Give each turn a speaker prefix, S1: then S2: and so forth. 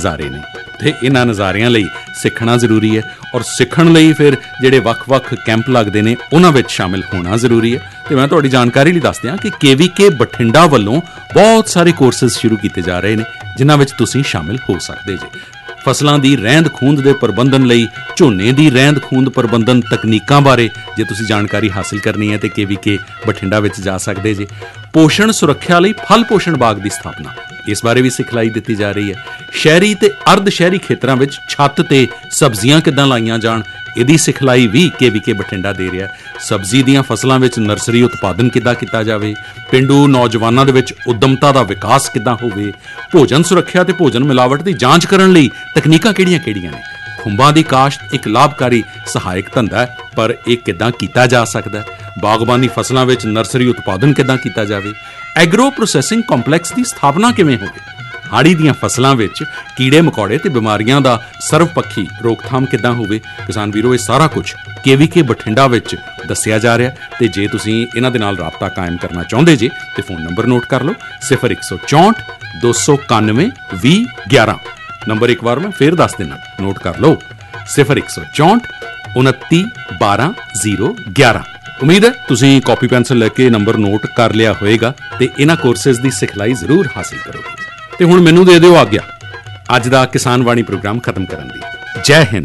S1: ਨਜ਼ਾਰੇ ਨੇ ਤੇ ਇਹਨਾਂ ਨਜ਼ਾਰਿਆਂ ਲਈ ਸਿੱਖਣਾ ਜ਼ਰੂਰੀ ਹੈ ਔਰ ਸਿੱਖਣ ਲਈ ਫਿਰ ਜਿਹੜੇ ਵੱਖ-ਵੱਖ ਕੈਂਪ ਲੱਗਦੇ ਨੇ ਉਹਨਾਂ ਵਿੱਚ ਸ਼ਾਮਿਲ ਹੋਣਾ ਜ਼ਰੂਰੀ ਹੈ। ਤੇ ਮੈਂ ਤੁਹਾਡੀ ਜਾਣਕਾਰੀ ਲਈ ਦੱਸ ਦਿਆਂ ਕਿ KVK ਬਠਿੰਡਾ ਵੱਲੋਂ ਬਹੁਤ ਸਾਰੇ ਕੋਰਸਿਸ ਸ਼ੁਰੂ ਕੀਤੇ ਜਾ ਰਹੇ ਨੇ ਜਿਨ੍ਹਾਂ ਵਿੱਚ ਤੁਸੀਂ ਸ਼ਾਮਿਲ ਹੋ ਸਕਦੇ ਜੇ। ਫਸਲਾਂ ਦੀ ਰਹਿੰਦ ਖੂੰਹਦ ਦੇ ਪ੍ਰਬੰਧਨ ਲਈ ਝੋਨੇ ਦੀ ਰਹਿੰਦ ਖੂੰਹਦ ਪ੍ਰਬੰਧਨ ਤਕਨੀਕਾਂ ਬਾਰੇ ਜੇ ਤੁਸੀਂ ਜਾਣਕਾਰੀ ਹਾਸਿਲ ਕਰਨੀ ਹੈ ਤੇ KVK ਬਠਿੰਡਾ ਵਿੱਚ ਜਾ ਸਕਦੇ ਜੇ। ਪੋਸ਼ਣ ਸੁਰੱਖਿਆ ਲਈ ਫਲ ਪੋਸ਼ਣ ਬਾਗ ਦੀ ਸਥਾਪਨਾ, ਇਸ ਬਾਰੇ ਵੀ ਸਿਖਲਾਈ ਦਿੱਤੀ ਜਾ ਰਹੀ ਹੈ। ਸ਼ਹਿਰੀ ਤੇ ਅਰਧ ਸ਼ਹਿਰੀ ਖੇਤਰਾਂ ਵਿੱਚ ਛੱਤ ਤੇ ਸਬਜ਼ੀਆਂ ਕਿੱਦਾਂ ਲਾਈਆਂ ਜਾਣ, ਇਹਦੀ ਸਿਖਲਾਈ ਵੀ KVK ਬਠਿੰਡਾ ਦੇ ਰਿਹਾ। ਸਬਜ਼ੀ ਦੀਆਂ ਫਸਲਾਂ ਵਿੱਚ ਨਰਸਰੀ ਉਤਪਾਦਨ ਕਿੱਦਾਂ ਕੀਤਾ ਜਾਵੇ, ਪੇਂਡੂ ਨੌਜਵਾਨਾਂ ਦੇ ਵਿੱਚ ਉੱਦਮਤਾ ਦਾ ਵਿਕਾਸ ਕਿੱਦਾਂ ਹੋਵੇ, ਭੋਜਨ ਸੁਰੱਖਿਆ ਤੇ ਭੋਜਨ ਮਿਲਾਵਟ ਦੀ ਜਾਂਚ ਕਰਨ ਲਈ ਤਕਨੀਕਾਂ ਕਿਹੜੀਆਂ-ਕਿਹੜੀਆਂ ਨੇ। ਖੁੰਬਾਂ ਦੀ ਕਾਸ਼ਤ ਇੱਕ ਲਾਭਕਾਰੀ ਸਹਾਇਕ ਧੰਦਾ ਹੈ, ਪਰ ਇਹ ਕਿੱਦਾਂ ਕੀਤਾ ਜਾ ਸਕਦਾ ਹੈ। ਬਾਗਬਾਨੀ ਫਸਲਾਂ ਵਿੱਚ ਨਰਸਰੀ ਉਤਪਾਦਨ ਕਿੱਦਾਂ ਕੀਤਾ ਜਾਵੇ। ਐਗਰੋ ਪ੍ਰੋਸੈਸਿੰਗ ਕੰਪਲੈਕਸ ਦੀ ਸਥਾਪਨਾ ਕਿਵੇਂ ਹੋਵੇ। ਹਾੜੀ ਦੀਆਂ ਫਸਲਾਂ ਵਿੱਚ ਕੀੜੇ ਮਕੌੜੇ ਤੇ ਬਿਮਾਰੀਆਂ ਦਾ ਸਰਵਪੱਖੀ ਰੋਕਥਾਮ ਕਿੱਦਾਂ ਹੋਵੇ। ਕਿਸਾਨ ਵੀਰੋ, ਇਹ ਸਾਰਾ ਕੁਝ KVK ਬਠਿੰਡਾ ਵਿੱਚ ਦੱਸਿਆ ਜਾ ਰਿਹਾ ਤੇ ਜੇ ਤੁਸੀਂ ਇਹਨਾਂ ਦੇ ਨਾਲ ਰਾਬਤਾ ਕਾਇਮ ਕਰਨਾ ਚਾਹੁੰਦੇ ਜੇ ਤੇ ਫੋਨ ਨੰਬਰ ਨੋਟ ਕਰ ਲਓ 0164 291 2011। ਨੰਬਰ ਇੱਕ ਵਾਰ ਮੈਂ ਫੇਰ ਦੱਸ ਦਿੰਦਾ, ਨੋਟ ਕਰ ਲਓ 0164 29 12 011। ਉਮੀਦ ਹੈ ਤੁਸੀਂ ਕਾਪੀ ਪੈਨਸਲ ਲੈ ਕੇ ਨੰਬਰ ਨੋਟ ਕਰ ਲਿਆ ਹੋਵੇਗਾ ਤੇ ਇਹਨਾਂ ਕੋਰਸਿਸ ਦੀ ਸਿਖਲਾਈ ਜ਼ਰੂਰ ਹਾਸਿਲ ਕਰੋਗੇ। ਤੇ ਹੁਣ ਮੈਨੂੰ ਦੇ ਦਿਓ ਆਗਿਆ ਅੱਜ ਦਾ ਕਿਸਾਨ ਵਾਣੀ ਪ੍ਰੋਗਰਾਮ ਖਤਮ ਕਰਨ ਦੀ। ਜੈ ਹਿੰਦ।